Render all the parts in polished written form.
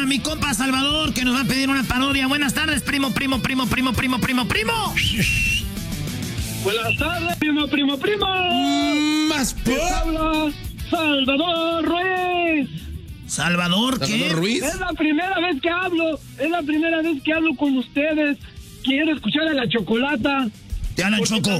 a mi compa Salvador, que nos va a pedir una parodia. Buenas tardes, primo. Buenas tardes, primo. Más habla Salvador Ruiz. ¿Salvador qué? ¿Salvador Ruiz? Es la primera vez que hablo con ustedes. Quiero escuchar a la Chocolata. Te hablan, Choco.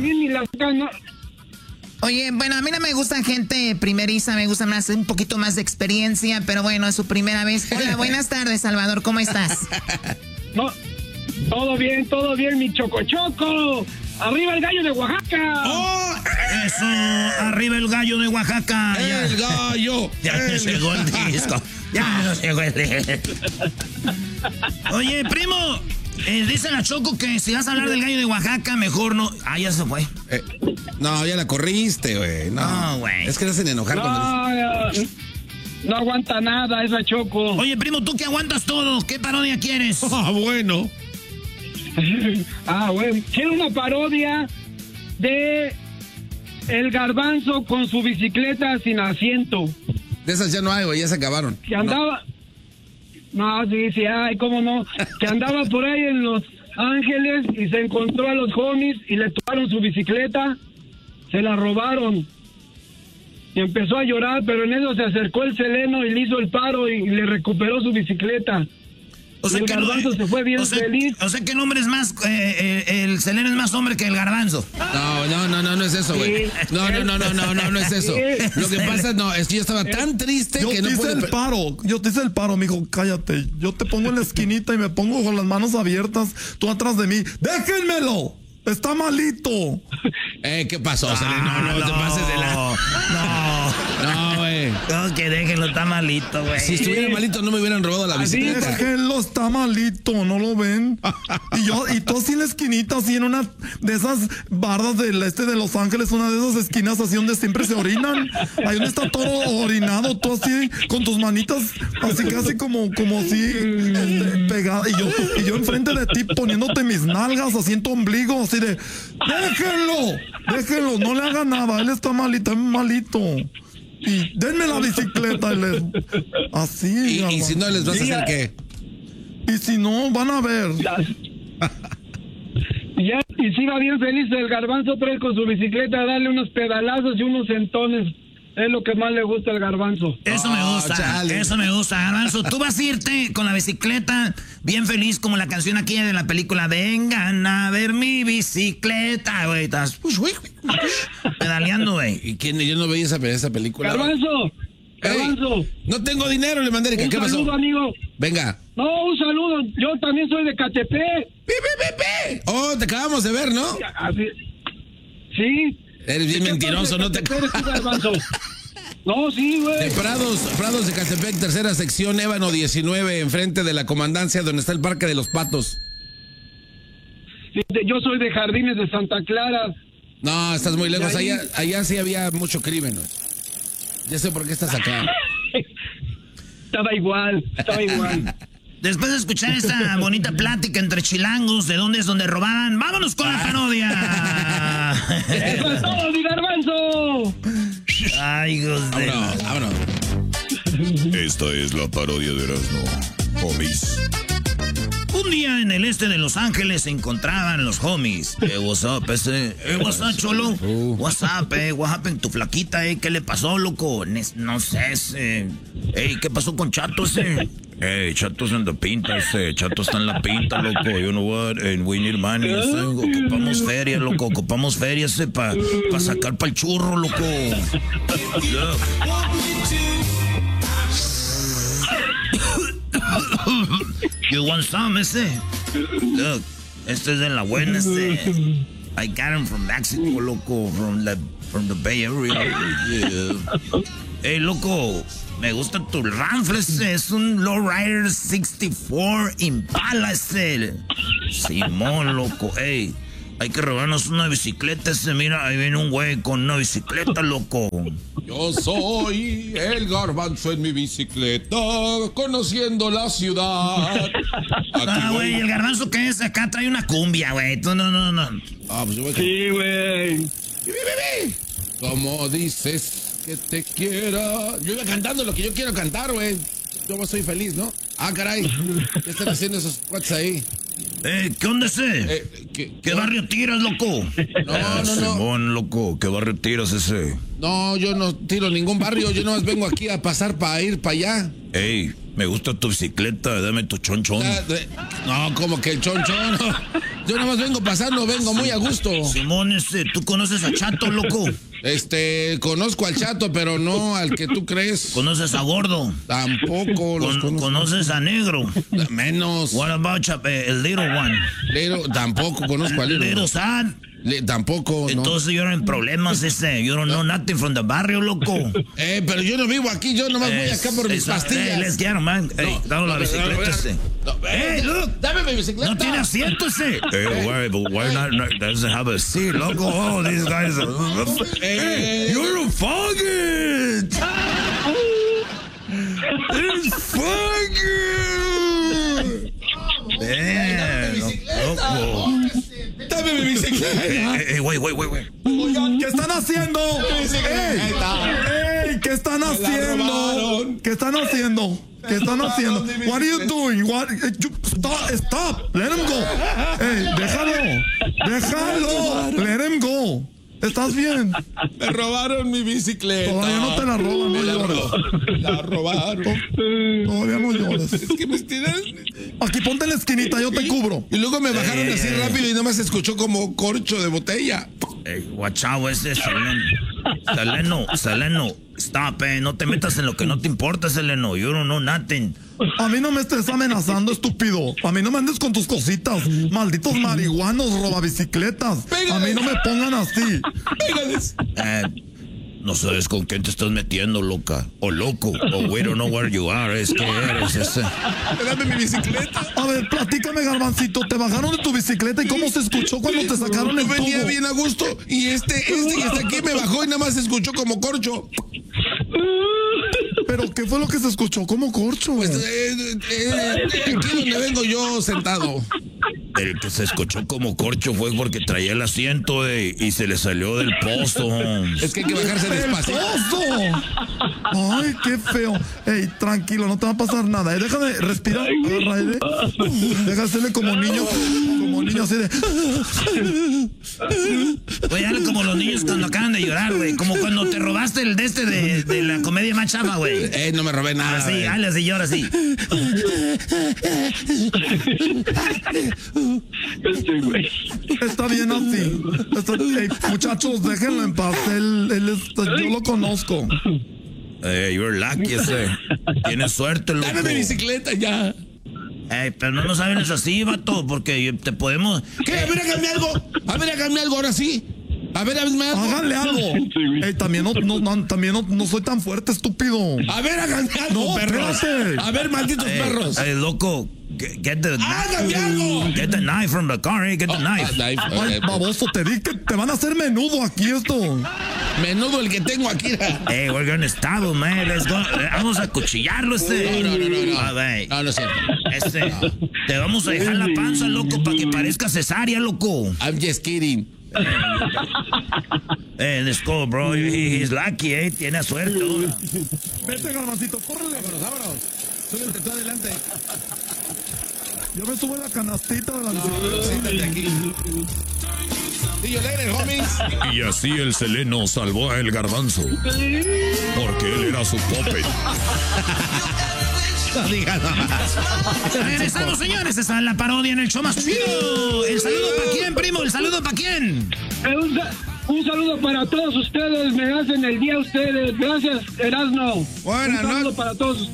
Oye, bueno, a mí no me gusta gente primeriza, me gusta más, un poquito más de experiencia, pero bueno, es su primera vez. Hola, buenas tardes, Salvador, ¿cómo estás? No, todo bien, mi Choco. ¡Arriba el gallo de Oaxaca! ¡Oh! ¡Eso! ¡Arriba el gallo de Oaxaca! ¡El gallo! Ya no llegó el disco. Oye, primo, dice la Choco que si vas a hablar del gallo de Oaxaca, mejor no. Ah, ya se fue. No, ya la corriste, güey. No, güey. Es que te hacen enojar No aguanta nada esa Choco. Oye, primo, tú que aguantas todo, ¿qué parodia quieres? Bueno. Bueno. Quiero una parodia de El Garbanzo con su bicicleta sin asiento. De esas ya no hay, güey, ya se acabaron. Que andaba... No, sí, ay, cómo no. Que andaba por ahí en Los Ángeles y se encontró a los homies y le tomaron su bicicleta, se la robaron. Y empezó a llorar, pero en eso se acercó el Seleno y le hizo el paro y le recuperó su bicicleta. O sea, el Garbanzo se fue bien feliz. O sea que el hombre es más, el Seleno es más hombre que el Garbanzo. No es eso, güey. No es eso. Lo que pasa, es que yo estaba tan triste que no pude... Yo te hice el paro, mijo, cállate. Yo te pongo en la esquinita y me pongo con las manos abiertas, tú atrás de mí. ¡Déjenmelo! ¡Está malito! ¿Qué pasó, Seleno? No te pases de la... No, güey. No, que déjenlo, está malito, güey. Si estuviera malito no me hubieran robado la bicicleta. Déjenlo, está malito, ¿no lo ven? Y tú así en la esquinita, así en una de esas bardas del este de Los Ángeles, una de esas esquinas así donde siempre se orinan. Ahí donde está todo orinado, tú así con tus manitas, así casi como así pegada. Y yo enfrente de ti poniéndote mis nalgas, así en tu ombligo, así de, déjenlo, no le haga nada, él está malito. Y denme la bicicleta, así. ¿Y si no les vas a hacer qué? Y si no, van a ver. Y siga bien feliz el Garbanzo otra vez con su bicicleta, darle unos pedalazos y unos sentones. Es lo que más le gusta al Garbanzo. Eso me gusta, Garbanzo. Tú vas a irte con la bicicleta bien feliz como la canción aquella de la película Vengan a ver mi bicicleta, güey. Estás pedaleando, güey. ¿Y quién? Yo no veía esa película. Garbanzo. No tengo dinero, le mandé. ¿Qué pasó? Un saludo, amigo. Venga. No, un saludo. Yo también soy de Catepec. Oh, te acabamos de ver, ¿no? Sí. Eres bien mentiroso, no te... No, sí, güey. De Prados de Catepec, tercera sección, Ébano 19, enfrente de la comandancia donde está el Parque de los Patos. Yo soy de Jardines de Santa Clara. No, estás muy lejos. Allá sí había mucho crimen. Ya sé por qué estás acá. Estaba igual. Después de escuchar esta bonita plática entre chilangos, ¿de dónde es donde robaban? ¡Vámonos con la parodia! ¡Eso es todo, mi Garbanzo! ¡Ay, hijos de... Vámonos. Esta es la parodia de Erasmo, homies. Un día en el este de Los Ángeles se encontraban los homies. What's up, what's up, cholo? What's up, what happened? Tu flaquita, ¿qué le pasó, loco? No sé, ¿qué pasó con Chato, Chato's en la pinta, Chato está en la pinta, loco. You know what? And we need money, ocupamos feria, loco. Ocupamos feria, para sacar para el churro, loco. Yeah. You want some, Look, este es de la buena, I got him from Mexico, loco. From the Bay Area. Yeah. Hey, loco. Me gusta tu Ramfle, es un Lowrider 64 Impala, Simón, loco, hay que robarnos una bicicleta, mira, ahí viene un güey con una bicicleta, loco. Yo soy el Garbanzo en mi bicicleta, conociendo la ciudad. Güey, el Garbanzo que es acá trae una cumbia, güey, tú no. Pues yo voy a... Sí, güey. ¿Cómo dices que te quiera? Yo iba cantando lo que yo quiero cantar, güey. Yo soy feliz, ¿no? Ah, caray. ¿Qué están haciendo esos cuates ahí? ¿Qué onda ese? ¿Qué barrio tiras, loco? No. Simón, loco, ¿qué barrio tiras ese? No, yo no tiro ningún barrio. Yo nomás vengo aquí a pasar para ir para allá. Ey, me gusta tu bicicleta, dame tu chonchón. No, como que el chonchón. Yo nomás vengo pasando, vengo muy a gusto. Simón, ¿tú conoces a Chato, loco? Conozco al Chato, pero no al que tú crees. ¿Conoces a Gordo? Tampoco los conozco. ¿Conoces a Negro? Menos. What about el Little One? Tampoco conozco al Little Sad? Tampoco, entonces yo no en problemas You don't know nothing from the barrio, loco. Pero yo no vivo aquí, yo nomás voy acá por mis pastillas. Let's get him, man. Dame la bicicleta look, dame mi bicicleta. No tiene asiento ese. Why not doesn't have a seat, loco? Oh, these guys are... you're a faggot! It's faggot! Loco. Dame mi bicicleta. Wait. ¿Qué están haciendo? ¿Qué están haciendo? ¿Qué están haciendo? What are you doing? Stop. Let him go. Déjalo. Let him go. ¿Estás bien? Me robaron mi bicicleta. Todavía no te la roban, no llores. La robaron. Todavía no llores. Es que me estiran. Aquí ponte en la esquinita, yo te cubro. Y luego me bajaron así rápido y nomás se escuchó como corcho de botella. Watch out, ese Seleno. Stop, no te metas en lo que no te importa, Seleno. You don't know nothing. A mí no me estés amenazando, estúpido. A mí no me andes con tus cositas. Malditos marihuanos, robabicicletas. A mí no me pongan así. Pégales. No sabes con quién te estás metiendo, loca. O loco. O we don't know where you are. Es que eres ese. Dame mi bicicleta. A ver, platícame, Garbancito. ¿Te bajaron de tu bicicleta y cómo se escuchó cuando te sacaron el tubo? Yo venía bien a gusto y este hasta aquí me bajó y nada más se escuchó como corcho. ¿Pero qué fue lo que se escuchó como corcho? Pues aquí donde vengo yo sentado. El que se escuchó como corcho fue porque traía el asiento y se le salió del pozo. Es que hay que bajarse despacio. ¡El pozo! Ay, qué feo. Ey, tranquilo, no te va a pasar nada. Déjame respirar. Agarra aire. Deja hacerle como niño así de... Güey, hazle como los niños cuando acaban de llorar, güey. Como cuando te robaste el de la comedia más chafa, güey. No me robé nada. Así, hazle así, llora así. Está bien así. Muchachos, déjenlo en paz. Yo lo conozco. You're lucky ese. Tienes suerte, loco. Dame mi bicicleta ya. Pero no nos hables así, vato, porque te podemos... ¿Qué? A ver, háganme algo ahora sí. A ver, hazme algo. Háganle algo. También no soy tan fuerte, estúpido. A ver, háganme algo, no, perros. Espérate. A ver, malditos perros. Loco, háganme algo. Get the knife from the car, Get the knife. Ay, baboso, te di que te van a hacer menudo aquí esto. Menudo el que tengo aquí. We're gonna stab him, man. Vamos a cuchillarlo, No. No, no sé. Te vamos a dejar la panza, loco, para que parezca cesárea, loco. I'm just kidding. Let's go, bro. He's lucky, tiene suerte. Vete, Garbancito, córrele. Vámonos. Súbete tú adelante. Yo me subo en la canastita de la Siéntate aquí. See you later, homies. Y así el Seleno salvó a el Garbanzo. Porque él era su puppet. No digas más. Regresamos, señores. Esta es la parodia en el show más chido. ¿El saludo para quién, primo? ¿El saludo para quién? Un saludo para todos ustedes. Me hacen el día ustedes. Gracias, Erasno. Buenas noches. Un saludo para todos ustedes.